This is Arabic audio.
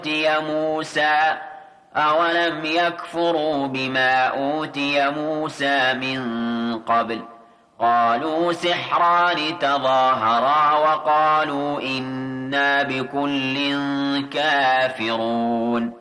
أوتي موسى أولم يكفروا بما أوتي موسى من قبل قالوا سحران تظاهرا وقالوا إنا بكل كافرون